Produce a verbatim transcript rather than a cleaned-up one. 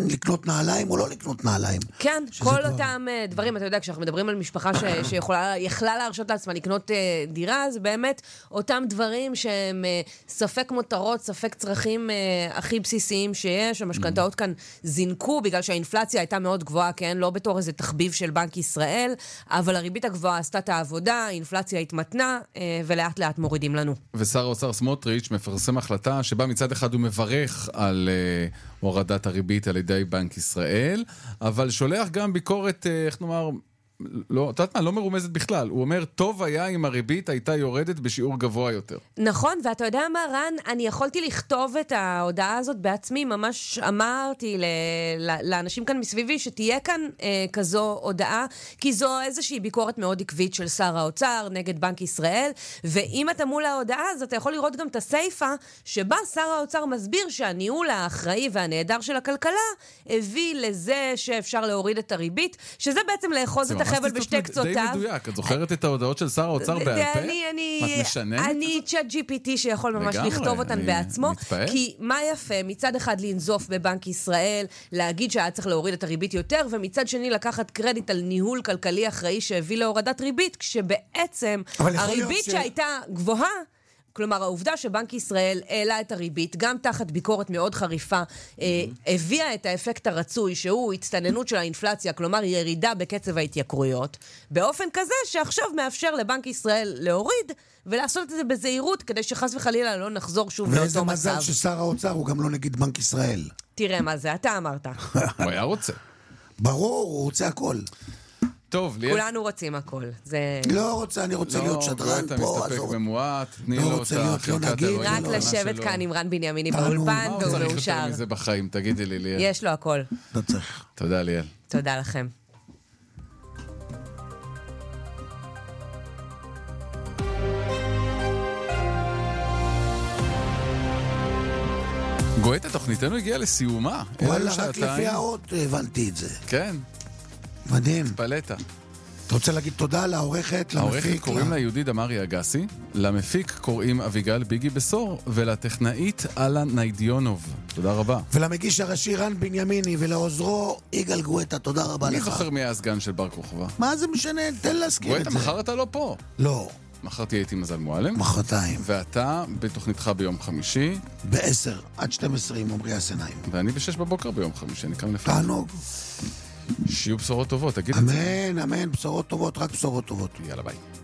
לקנות נעליים או לא לקנות נעליים. כן, כל אותם דברים, אתה יודע, כשאנחנו מדברים על משפחה שיכולה, יכלה להרשות לעצמה לקנות דירה, זה באמת אותם דברים שהם ספק מותרות, ספק צרכים הכי בסיסיים שיש, המשכנתאות כאן זינקו, בגלל שהאינפלציה הייתה מאוד גבוהה, כן? לא בתור איזה תחביב של בנק ישראל, אבל הריבית הגבוהה עשתה את העבודה, האינפלציה התמתנה, ולאט לאט מורידים לנו. ושר האוצר סמוטריץ' מפרסם החלטה שבה מצד אחד הוא מברך על uh, הורדת הריבית על ידי בנק ישראל, אבל שולח גם ביקורת, uh, איך נאמר, לא, אתה יודעת מה, לא מרומזת בכלל. הוא אומר, טוב היה אם הריבית הייתה יורדת בשיעור גבוה יותר. נכון, ואתה יודע מה, רן, אני יכולתי לכתוב את ההודעה הזאת בעצמי, ממש אמרתי ל- ל- לאנשים כאן מסביבי, שתהיה כאן אה, כזו הודעה, כי זו איזושהי ביקורת מאוד עקבית של שר האוצר נגד בנק ישראל, ואם אתה מול ההודעה הזאת, אתה יכול לראות גם את הסייפה, שבה שר האוצר מסביר שהניהול האחראי והנהדר של הכלכלה, הביא לזה שאפשר להוריד את הריבית, שזה בעצם לאחוז את החבל בשתי קצותיו. די מדויק, את זוכרת את ההודעות של שר האוצר בעל פה? אני, אני צ'אט ג'י פי טי שיכול ממש לכתוב אותן בעצמו, כי מה יפה, מצד אחד לנזוף בבנק ישראל, להגיד שהיה צריך להוריד את הריבית יותר, ומצד שני לקחת קרדיט על ניהול כלכלי אחראי שהביא להורדת ריבית, כשבעצם הריבית שהייתה גבוהה, כלומר, העובדה שבנק ישראל העלה את הריבית, גם תחת ביקורת מאוד חריפה, אה, הביאה את האפקט הרצוי, שהוא הצטננות של האינפלציה, כלומר, ירידה בקצב ההתייקרויות, באופן כזה שעכשיו מאפשר לבנק ישראל להוריד, ולעשות את זה בזהירות, כדי שחס וחלילה לא נחזור שוב לאותו מצב. ואיזה מזל ששר האוצר הוא גם לא נגיד בנק ישראל. תראה מה זה, אתה אמרת. הוא היה רוצה. ברור, הוא רוצה הכל. טוב, ליאל... כולנו רוצים הכל. זה... לא רוצה, אני רוצה להיות שדרן פה. לא, אתה מסתפק במועט, תני לו את החלקת אלוהים. רק לשבת כאן עם רן בנימיני באולפן, והוא מאושר. מה הוא צריך יותר מזה בחיים? תגידי לי, ליאל. יש לו הכל. לא צריך. תודה, ליאל. תודה לכם. גואט, התוכניתנו הגיעה לסיומה. וואלה, רק לפי האות הבנתי את זה. כן. מדהים. פלטה. אתה רוצה להגיד תודה לעורכת, למפיק? העורכת קוראים לה יהודית אמרי אגסי, למפיק קוראים אביגל ביגי בסור, ולטכנאית אללה ניידיונוב. תודה רבה. ולמגיש הראשי רן בנימיני, ולעוזרו יגאל גואטה, תודה רבה לך. מי זוכר מי היה הסגן של בר כוכבא? מה זה משנה? תן להזכיר את זה. גואטה, מחר אתה לא פה. לא. מחר תהיה איתי מזל מועלם. מחרתיים. ואתה בתוכניתך ביום חמישי. בעשר עד שתים עשרה עם עמרי הסנאים. ואני בשש בבוקר ביום חמישי, אני כאן לפני. תענוג. שיהיו בשורות טובות, תגיד את זה. אמן, אמן, בשורות טובות, רק בשורות טובות. יאללה ביי.